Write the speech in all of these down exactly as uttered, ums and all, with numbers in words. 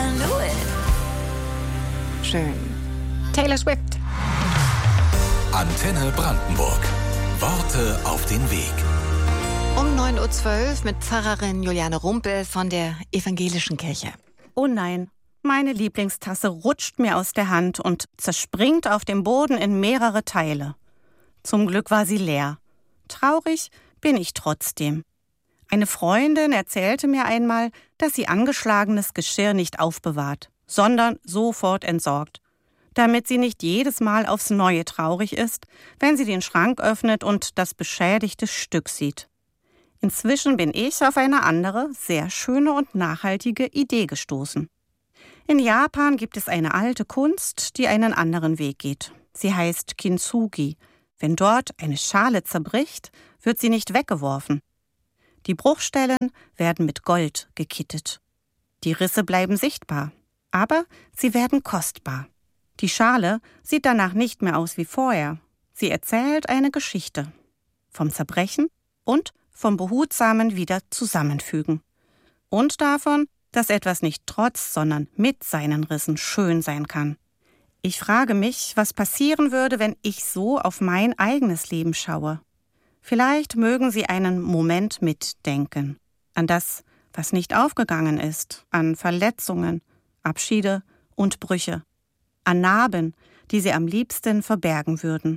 I knew it. Schön. Taylor Swift. Antenne Brandenburg. Worte auf den Weg. Um neun Uhr zwölf mit Pfarrerin Juliane Rumpel von der Evangelischen Kirche. Oh nein, meine Lieblingstasse rutscht mir aus der Hand und zerspringt auf dem Boden in mehrere Teile. Zum Glück war sie leer. Traurig bin ich trotzdem. Eine Freundin erzählte mir einmal, dass sie angeschlagenes Geschirr nicht aufbewahrt, sondern sofort entsorgt, damit sie nicht jedes Mal aufs Neue traurig ist, wenn sie den Schrank öffnet und das beschädigte Stück sieht. Inzwischen bin ich auf eine andere, sehr schöne und nachhaltige Idee gestoßen. In Japan gibt es eine alte Kunst, die einen anderen Weg geht. Sie heißt Kintsugi. Wenn dort eine Schale zerbricht, wird sie nicht weggeworfen. Die Bruchstellen werden mit Gold gekittet. Die Risse bleiben sichtbar, aber sie werden kostbar. Die Schale sieht danach nicht mehr aus wie vorher. Sie erzählt eine Geschichte. Vom Zerbrechen und vom behutsamen wieder zusammenfügen. Und davon, dass etwas nicht trotz, sondern mit seinen Rissen schön sein kann. Ich frage mich, was passieren würde, wenn ich so auf mein eigenes Leben schaue. Vielleicht mögen Sie einen Moment mitdenken. An das, was nicht aufgegangen ist, an Verletzungen, Abschiede und Brüche. An Narben, die Sie am liebsten verbergen würden.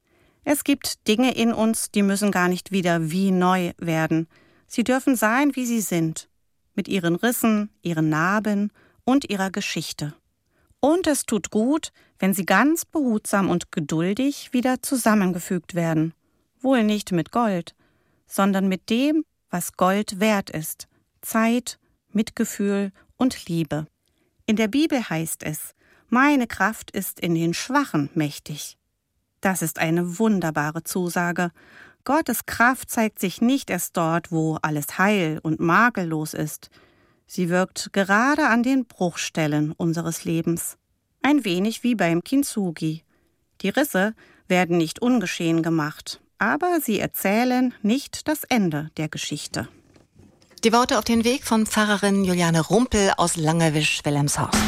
Es gibt Dinge in uns, die müssen gar nicht wieder wie neu werden. Sie dürfen sein, wie sie sind, mit ihren Rissen, ihren Narben und ihrer Geschichte. Und es tut gut, wenn sie ganz behutsam und geduldig wieder zusammengefügt werden. Wohl nicht mit Gold, sondern mit dem, was Gold wert ist. Zeit, Mitgefühl und Liebe. In der Bibel heißt es, meine Kraft ist in den Schwachen mächtig. Das ist eine wunderbare Zusage. Gottes Kraft zeigt sich nicht erst dort, wo alles heil und makellos ist. Sie wirkt gerade an den Bruchstellen unseres Lebens. Ein wenig wie beim Kintsugi. Die Risse werden nicht ungeschehen gemacht, aber sie erzählen nicht das Ende der Geschichte. Die Worte auf den Weg von Pfarrerin Juliane Rumpel aus Langewisch-Wilhelmshorst.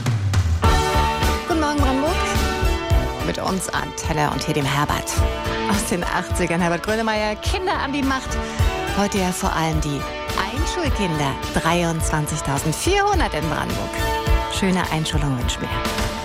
Guten Morgen, Brandenburg. Mit uns Antenne und hier dem Herbert. Aus den achtzigern, Herbert Grönemeyer, Kinder an die Macht. Heute ja vor allem die Einschulkinder. dreiundzwanzigtausendvierhundert in Brandenburg. Schöne Einschulung wünschen wir.